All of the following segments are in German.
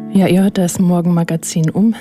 Ja, ihr hört das Morgenmagazin um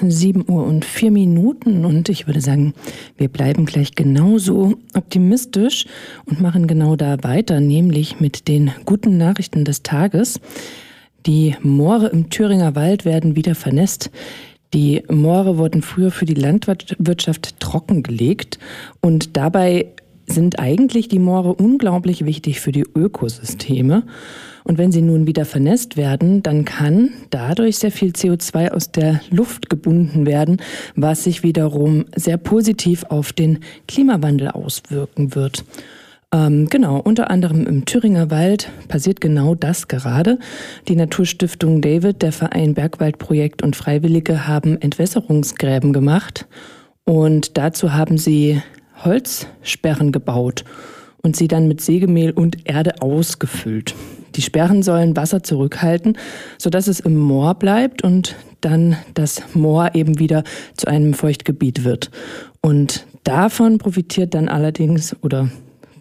7:04 und ich würde sagen, wir bleiben gleich genauso optimistisch und machen genau da weiter, nämlich mit den guten Nachrichten des Tages. Die Moore im Thüringer Wald werden wieder vernässt. Die Moore wurden früher für die Landwirtschaft trockengelegt und dabei sind eigentlich die Moore unglaublich wichtig für die Ökosysteme. Und wenn sie nun wieder vernässt werden, dann kann dadurch sehr viel CO2 aus der Luft gebunden werden, was sich wiederum sehr positiv auf den Klimawandel auswirken wird. Genau, unter anderem im Thüringer Wald passiert genau das gerade. Die Naturstiftung David, der Verein Bergwaldprojekt und Freiwillige haben Entwässerungsgräben gemacht und dazu haben sie Holzsperren gebaut und sie dann mit Sägemehl und Erde ausgefüllt. Die Sperren sollen Wasser zurückhalten, sodass es im Moor bleibt und dann das Moor eben wieder zu einem Feuchtgebiet wird. Und davon profitiert dann allerdings, oder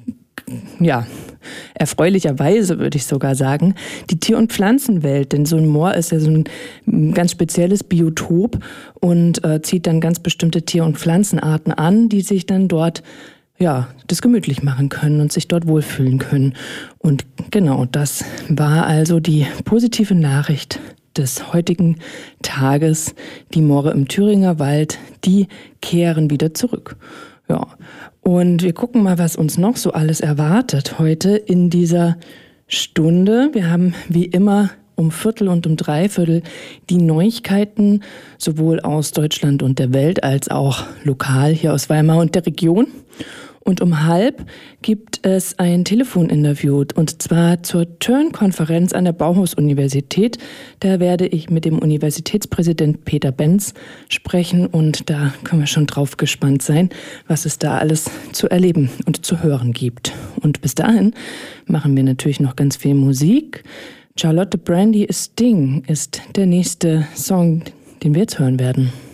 ja, erfreulicherweise würde ich sogar sagen, die Tier- und Pflanzenwelt. Denn so ein Moor ist ja so ein ganz spezielles Biotop und zieht dann ganz bestimmte Tier- und Pflanzenarten an, die sich dann dort das gemütlich machen können und sich dort wohlfühlen können. Und genau das war also die positive Nachricht des heutigen Tages. Die Moore im Thüringer Wald, die kehren wieder zurück. Ja, und wir gucken mal, was uns noch so alles erwartet heute in dieser Stunde. Wir haben wie immer um Viertel und um Dreiviertel die Neuigkeiten sowohl aus Deutschland und der Welt als auch lokal hier aus Weimar und der Region. Und um 12:30 gibt es ein Telefoninterview und zwar zur Turn-Konferenz an der Bauhaus-Universität. Da werde ich mit dem Universitätspräsident Peter Benz sprechen und da können wir schon drauf gespannt sein, was es da alles zu erleben und zu hören gibt. Und bis dahin machen wir natürlich noch ganz viel Musik. Charlotte Brandy Sting ist der nächste Song, den wir jetzt hören werden.